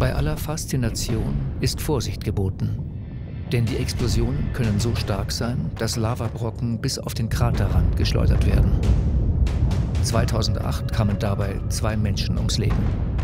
Bei aller Faszination ist Vorsicht geboten. Denn die Explosionen können so stark sein, dass Lavabrocken bis auf den Kraterrand geschleudert werden. 2008 kamen dabei 2 Menschen ums Leben.